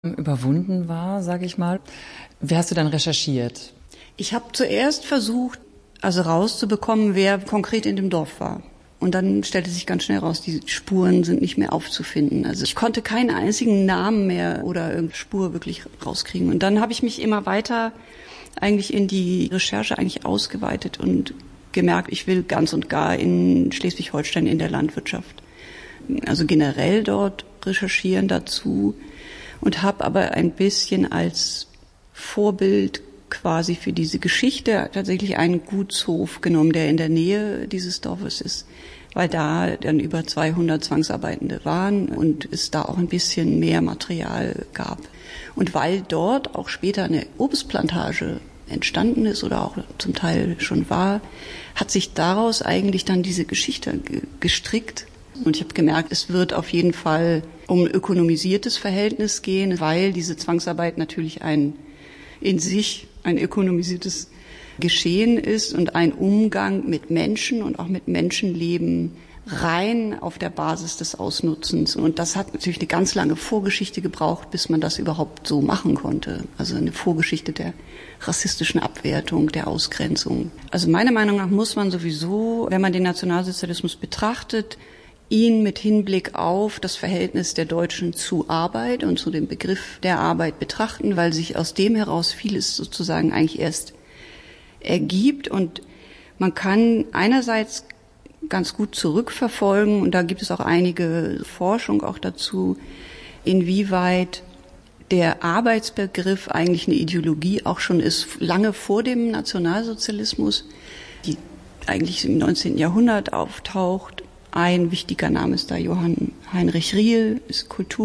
überwunden war, sage ich mal. Wie hast du dann recherchiert? Ich habe zuerst versucht, rauszubekommen, wer konkret in dem Dorf war. Und dann stellte sich ganz schnell raus, die Spuren sind nicht mehr aufzufinden. Also ich konnte keinen einzigen Namen mehr oder irgendeine Spur wirklich rauskriegen. Und dann habe ich mich immer weiter eigentlich in die Recherche eigentlich ausgeweitet und gemerkt, ich will ganz und gar in Schleswig-Holstein in der Landwirtschaft. Also generell dort recherchieren dazu und habe aber ein bisschen als Vorbild quasi für diese Geschichte tatsächlich einen Gutshof genommen, der in der Nähe dieses Dorfes ist, weil da dann über 200 Zwangsarbeitende waren und es da auch ein bisschen mehr Material gab. Und weil dort auch später eine Obstplantage entstanden ist oder auch zum Teil schon war, hat sich daraus eigentlich dann diese Geschichte gestrickt. Und ich habe gemerkt, es wird auf jeden Fall um ein ökonomisiertes Verhältnis gehen, weil diese Zwangsarbeit natürlich in sich ein ökonomisiertes Geschehen ist und ein Umgang mit Menschen und auch mit Menschenleben rein auf der Basis des Ausnutzens. Und das hat natürlich eine ganz lange Vorgeschichte gebraucht, bis man das überhaupt so machen konnte. Also eine Vorgeschichte der rassistischen Abwertung, der Ausgrenzung. Also meiner Meinung nach muss man sowieso, wenn man den Nationalsozialismus betrachtet, ihn mit Hinblick auf das Verhältnis der Deutschen zu Arbeit und zu dem Begriff der Arbeit betrachten, weil sich aus dem heraus vieles sozusagen eigentlich erst ergibt. Und man kann einerseits ganz gut zurückverfolgen, und da gibt es auch einige Forschung auch dazu, inwieweit der Arbeitsbegriff eigentlich eine Ideologie auch schon ist, lange vor dem Nationalsozialismus, die eigentlich im 19. Jahrhundert auftaucht. Ein wichtiger Name ist da Johann Heinrich Riehl, ist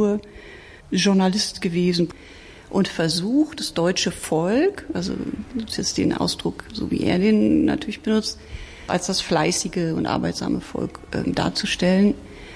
Kulturjournalist gewesen und versucht, das deutsche Volk, also nutzt jetzt den Ausdruck, so wie er den natürlich benutzt, als das fleißige und arbeitsame Volk darzustellen.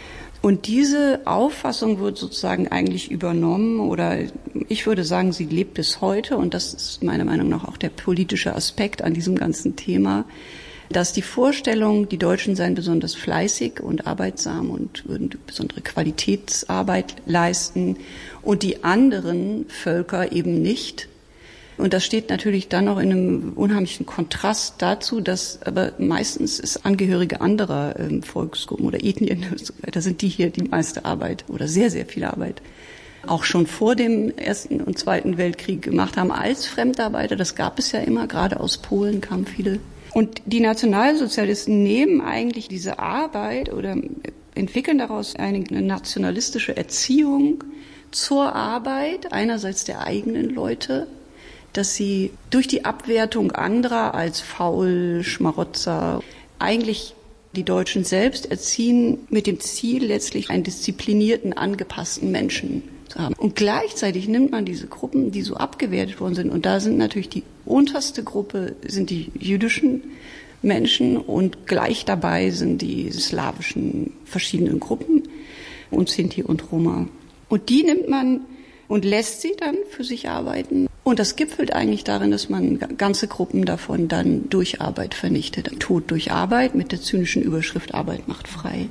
Und diese Auffassung wird sozusagen eigentlich übernommen, oder ich würde sagen, sie lebt bis heute, und das ist meiner Meinung nach auch der politische Aspekt an diesem ganzen Thema, dass die Vorstellung, die Deutschen seien besonders fleißig und arbeitsam und würden besondere Qualitätsarbeit leisten und die anderen Völker eben nicht. Und das steht natürlich dann noch in einem unheimlichen Kontrast dazu, dass aber meistens es Angehörige anderer Volksgruppen oder Ethnien und so weiter sind, die hier die meiste Arbeit oder sehr, sehr viel Arbeit auch schon vor dem Ersten und Zweiten Weltkrieg gemacht haben als Fremdarbeiter. Das gab es ja immer, gerade aus Polen kamen viele. Und die Nationalsozialisten nehmen eigentlich diese Arbeit oder entwickeln daraus eine nationalistische Erziehung zur Arbeit, einerseits der eigenen Leute, dass sie durch die Abwertung anderer als faul, Schmarotzer, eigentlich die Deutschen selbst erziehen mit dem Ziel, letztlich einen disziplinierten, angepassten Menschen zu haben. Und gleichzeitig nimmt man diese Gruppen, die so abgewertet worden sind, und da sind natürlich die unterste Gruppe sind die jüdischen Menschen und gleich dabei sind die slawischen verschiedenen Gruppen und Sinti und Roma. Und die nimmt man und lässt sie dann für sich arbeiten. Und das gipfelt eigentlich darin, dass man ganze Gruppen davon dann durch Arbeit vernichtet. Tod durch Arbeit mit der zynischen Überschrift Arbeit macht frei.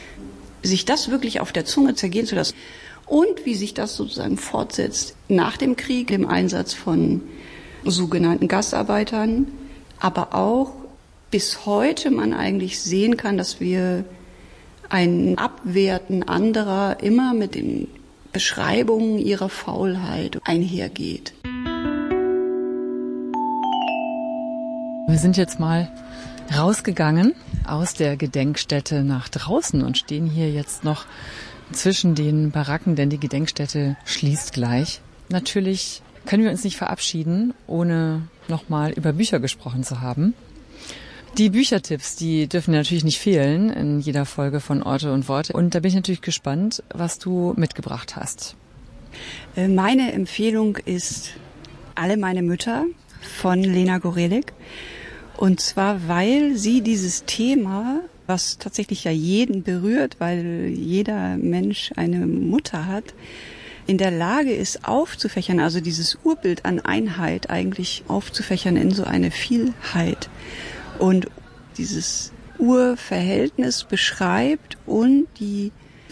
Sich das wirklich auf der Zunge zergehen zu lassen und wie sich das sozusagen fortsetzt nach dem Krieg, im Einsatz von sogenannten Gastarbeitern, aber auch bis heute man eigentlich sehen kann, dass wir ein Abwerten anderer immer mit den Beschreibungen ihrer Faulheit einhergeht. Wir sind jetzt mal rausgegangen aus der Gedenkstätte nach draußen und stehen hier jetzt noch zwischen den Baracken, denn die Gedenkstätte schließt gleich. Natürlich können wir uns nicht verabschieden, ohne nochmal über Bücher gesprochen zu haben. Die Büchertipps, die dürfen natürlich nicht fehlen in jeder Folge von Orte und Worte. Und da bin ich natürlich gespannt, was du mitgebracht hast. Meine Empfehlung ist Alle meine Mütter von Lena Gorelik. Und zwar, weil sie dieses Thema, was tatsächlich ja jeden berührt, weil jeder Mensch eine Mutter hat, in der Lage ist aufzufächern, also dieses Urbild an Einheit eigentlich aufzufächern in so eine Vielheit. Und dieses Urverhältnis beschreibt und die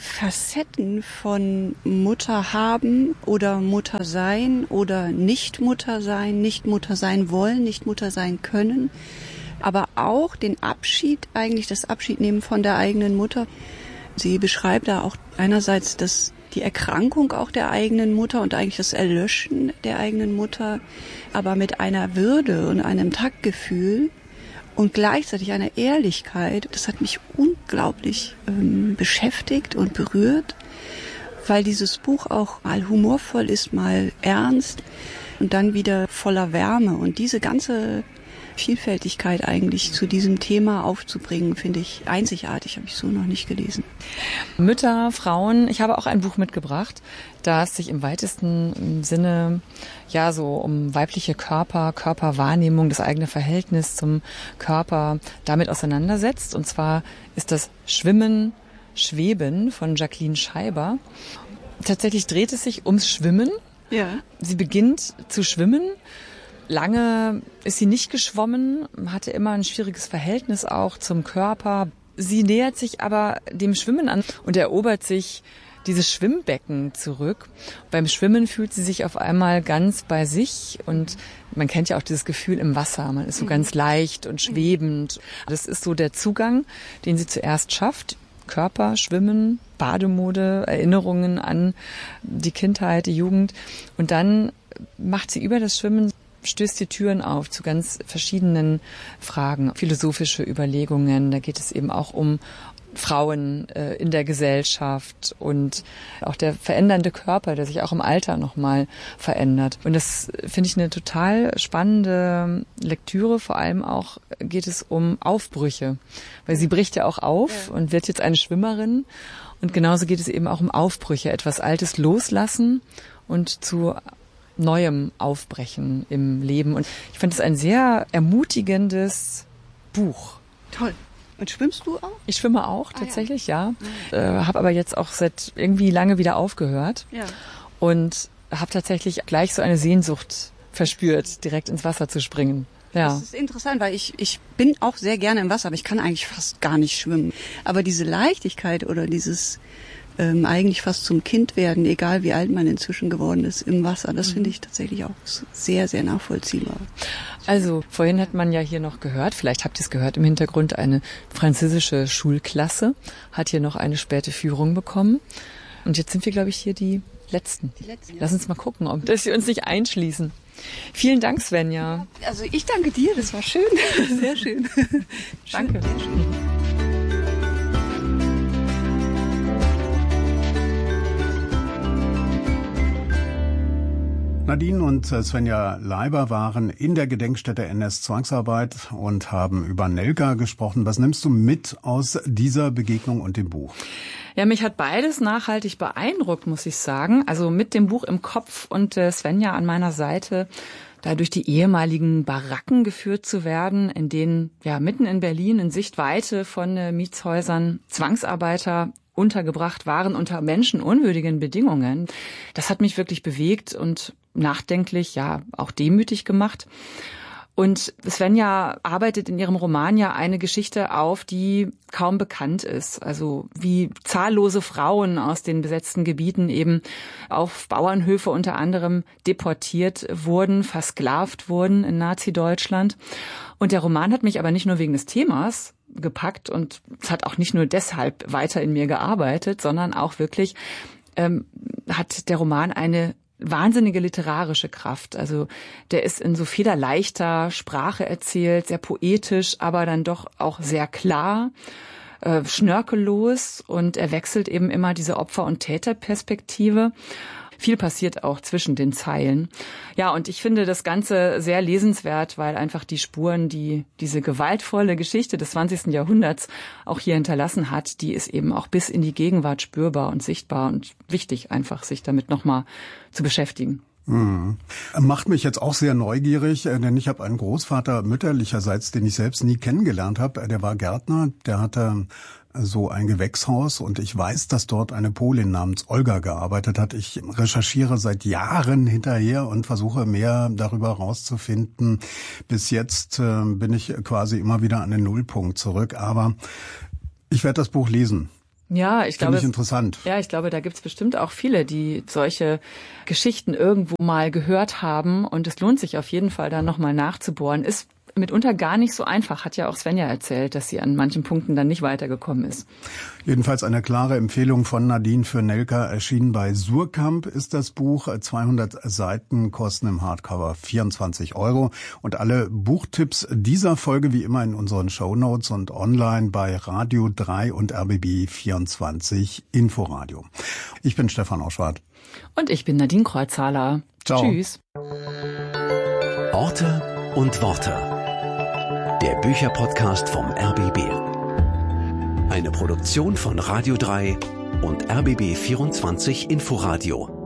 Facetten von Mutter haben oder Mutter sein oder nicht Mutter sein wollen, nicht Mutter sein können, aber auch den Abschied, eigentlich das Abschiednehmen von der eigenen Mutter. Sie beschreibt da auch einerseits die Erkrankung auch der eigenen Mutter und eigentlich das Erlöschen der eigenen Mutter, aber mit einer Würde und einem Taktgefühl und gleichzeitig einer Ehrlichkeit. Das hat mich unglaublich beschäftigt und berührt, weil dieses Buch auch mal humorvoll ist, mal ernst und dann wieder voller Wärme. Und diese ganze Vielfältigkeit eigentlich zu diesem Thema aufzubringen, finde ich einzigartig, habe ich so noch nicht gelesen. Mütter, Frauen, ich habe auch ein Buch mitgebracht, das sich im weitesten Sinne ja so um weibliche Körperwahrnehmung, das eigene Verhältnis zum Körper damit auseinandersetzt. Und zwar ist das Schwimmen, Schweben von Jacqueline Scheiber. Tatsächlich dreht es sich ums Schwimmen. Ja. Sie beginnt zu schwimmen. Lange ist sie nicht geschwommen, hatte immer ein schwieriges Verhältnis auch zum Körper. Sie nähert sich aber dem Schwimmen an und erobert sich dieses Schwimmbecken zurück. Beim Schwimmen fühlt sie sich auf einmal ganz bei sich und man kennt ja auch dieses Gefühl im Wasser. Man ist so ganz leicht und schwebend. Das ist so der Zugang, den sie zuerst schafft. Körper, Schwimmen, Bademode, Erinnerungen an die Kindheit, die Jugend. Und dann macht sie über das Schwimmen, stößt die Türen auf zu ganz verschiedenen Fragen, philosophische Überlegungen. Da geht es eben auch um Frauen in der Gesellschaft und auch der verändernde Körper, der sich auch im Alter nochmal verändert. Und das finde ich eine total spannende Lektüre. Vor allem auch geht es um Aufbrüche, weil sie bricht ja auch auf und wird jetzt eine Schwimmerin. Und genauso geht es eben auch um Aufbrüche, etwas Altes loslassen und zu Neuem aufbrechen im Leben. Und ich fand es ein sehr ermutigendes Buch. Toll. Und schwimmst du auch? Ich schwimme auch, tatsächlich, ja. Habe aber jetzt auch seit irgendwie lange wieder aufgehört. Ja. Und habe tatsächlich gleich so eine Sehnsucht verspürt, direkt ins Wasser zu springen. Ja. Das ist interessant, weil ich bin auch sehr gerne im Wasser, aber ich kann eigentlich fast gar nicht schwimmen. Aber diese Leichtigkeit oder dieses eigentlich fast zum Kind werden, egal wie alt man inzwischen geworden ist, im Wasser, das finde ich tatsächlich auch sehr, sehr nachvollziehbar. Also vorhin hat man ja hier noch gehört, vielleicht habt ihr es gehört im Hintergrund, eine französische Schulklasse hat hier noch eine späte Führung bekommen. Und jetzt sind wir, glaube ich, hier die Letzten. Ja. Lass uns mal gucken, ob dass sie uns nicht einschließen. Vielen Dank, Svenja. Also ich danke dir, das war schön. Sehr schön. Danke. Sehr schön. Nadine und Svenja Leiber waren in der Gedenkstätte NS-Zwangsarbeit und haben über Nelka gesprochen. Was nimmst du mit aus dieser Begegnung und dem Buch? Ja, mich hat beides nachhaltig beeindruckt, muss ich sagen. Also mit dem Buch im Kopf und Svenja an meiner Seite, da durch die ehemaligen Baracken geführt zu werden, in denen ja mitten in Berlin in Sichtweite von Mietshäusern Zwangsarbeiter untergebracht waren unter menschenunwürdigen Bedingungen. Das hat mich wirklich bewegt und nachdenklich, ja, auch demütig gemacht. Und Svenja arbeitet in ihrem Roman ja eine Geschichte auf, die kaum bekannt ist. Also wie zahllose Frauen aus den besetzten Gebieten eben auf Bauernhöfe unter anderem deportiert wurden, versklavt wurden in Nazi-Deutschland. Und der Roman hat mich aber nicht nur wegen des Themas gepackt und es hat auch nicht nur deshalb weiter in mir gearbeitet, sondern auch wirklich hat der Roman eine wahnsinnige literarische Kraft. Also der ist in so federleichter Sprache erzählt, sehr poetisch, aber dann doch auch sehr klar, schnörkellos und er wechselt eben immer diese Opfer- und Täterperspektive. Viel passiert auch zwischen den Zeilen. Ja, und ich finde das Ganze sehr lesenswert, weil einfach die Spuren, die diese gewaltvolle Geschichte des 20. Jahrhunderts auch hier hinterlassen hat, die ist eben auch bis in die Gegenwart spürbar und sichtbar und wichtig, einfach sich damit nochmal zu beschäftigen. Macht mich jetzt auch sehr neugierig, denn ich habe einen Großvater mütterlicherseits, den ich selbst nie kennengelernt habe. Der war Gärtner, der hatte so ein Gewächshaus und ich weiß, dass dort eine Polin namens Olga gearbeitet hat. Ich recherchiere seit Jahren hinterher und versuche mehr darüber herauszufinden. Bis jetzt bin ich quasi immer wieder an den Nullpunkt zurück, aber ich werde das Buch lesen. Ja, ich glaube, interessant. Ja, ich glaube, da gibt's bestimmt auch viele, die solche Geschichten irgendwo mal gehört haben. Und es lohnt sich auf jeden Fall, da nochmal nachzubohren. Ist mitunter gar nicht so einfach, hat ja auch Svenja erzählt, dass sie an manchen Punkten dann nicht weitergekommen ist. Jedenfalls eine klare Empfehlung von Nadine für Nelka. Erschienen bei Suhrkamp ist das Buch. 200 Seiten kosten im Hardcover 24 €. Und alle Buchtipps dieser Folge wie immer in unseren Shownotes und online bei Radio 3 und RBB 24 Inforadio. Ich bin Stefan Oschwart. Und ich bin Nadine Kreuzhaler. Ciao. Tschüss. Orte und Worte. Der Bücherpodcast vom RBB. Eine Produktion von Radio 3 und RBB 24 Inforadio.